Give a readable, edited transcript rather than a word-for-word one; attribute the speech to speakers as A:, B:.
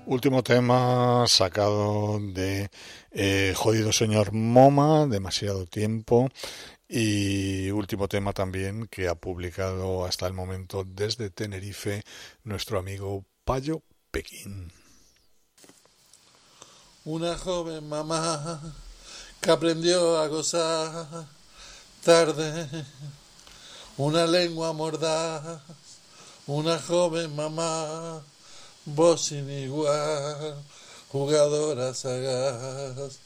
A: Último tema sacado de Jodido Señor Moma, Demasiado Tiempo, y último tema también que ha publicado hasta el momento desde Tenerife nuestro amigo Payo Pekín.
B: Una joven mamá que aprendió a gozar tarde, una lengua mordaz, una joven mamá, voz sin igual, jugadora sagaz,